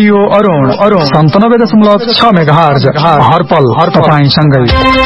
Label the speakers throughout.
Speaker 1: Radio Arun 97.6 megahertz हरपल तपाईंसँगै।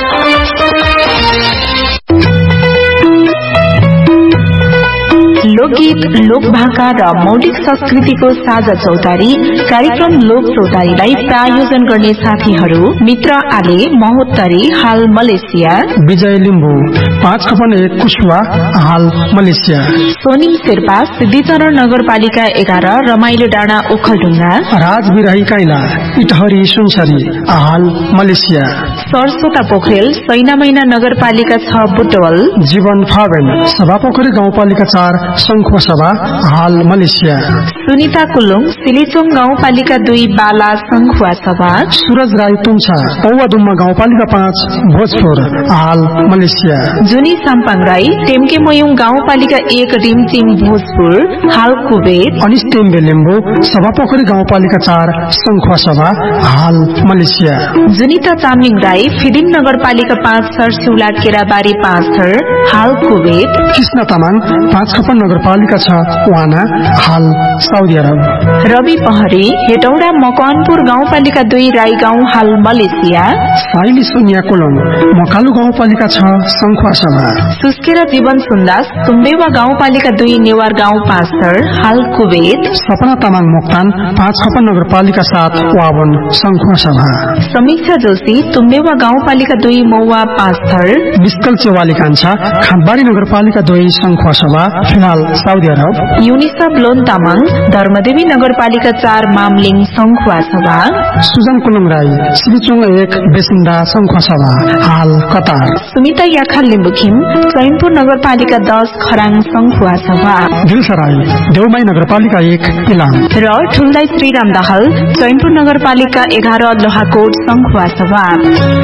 Speaker 2: लोकगीत, लोकभाका र मौलिक संस्कृतिको साझा चौतारी कार्यक्रम लोक चौतारीलाई प्रायोजन गर्ने साथीहरू मित्र आले महोत्तरी हाल मलेसिया,
Speaker 3: विजय लिम्बू 5/1 कुशवा हाल मलेसिया,
Speaker 2: सोनिम शेर्पा सिद्धिचरण नगरपालिका 11 रमाइलो डाँडा ओखलढुङ्गा,
Speaker 3: राज बिराही काइला इटहरी सुनसरी हाल मलेसिया,
Speaker 2: सरस्वता पोखरेल सैनामैना नगरपालिका 6 बुटवल,
Speaker 3: जीवन फागन सभापोखरी गाउँपालिका 4 संखुवासभा हाल मलेसिया,
Speaker 2: सुनिता कुलुङ सिलिचोङ गाउँपालिका 2 बाला संखुवासभा,
Speaker 3: सूरज राई तुङछा पौवादुम्मा गाउँपालिका 5 भोजपुर हाल मलेसिया,
Speaker 2: जुनी साम्पाङ राई टेम्केमोयुङ गाउँपालिका 1 रिमचिङ भोजपुर हाल कुवेत,
Speaker 3: अनिस टेम्बे लिम्बू सभापोखरी गाउँपालिका 4 संखुवासभा हाल मलेसिया,
Speaker 2: जुनिता चामिङ राई फिदिङ नगरपालिका 5 सरसिउला केराबारी 5 थर हाल कुवेत,
Speaker 3: कृष्ण तामाङ 5 नगरपालिका 6 वाना हाल साउदी अरब,
Speaker 2: रवि पहरी हेटौडा मकवानपुर गाउँपालिका 2 राई गाउँ हाल मलेसिया,
Speaker 3: साइली सोनिया कोलङ मकालु गाउँपालिका 6 संखुवासभा,
Speaker 2: सुस्केरा जीवन सुन्दास तुम्बेवा गाउँपालिका 2 नेवार गाउँ 5 थर हाल कुवेत,
Speaker 3: सपना तामाङ मोक्तान 5 नगरपालिका 7 वावन संखुवासभा,
Speaker 2: समीक्षा जोशी तुम्बेवा गाउँपालिका 2 मौवा 5 थर,
Speaker 3: बिस्कल चेवाली कान्छा खाँटबारी नगरपालिका 2 संखुवासभा फिलहाल Saudi Arab,
Speaker 2: Yunisa blown Tamang Dharmdevi नगरपालिका 4 मामलिङ संखुवासभा,
Speaker 3: सुजन कुलम राई सिलिचोङ 1 बेसिन्दा संखुवासभा हाल कतार,
Speaker 2: सुमिता याखा लिम्बुखिम चैनपुर नगरपालिका 10 खराङ संखुवासभा,
Speaker 3: दिलसा राई देउमाई नगरपालिका 1 इलाम
Speaker 2: र ठुल्दाई श्रीराम दाहाल चैनपुर नगरपालिका 11 लोहाकोट संखुवासभा।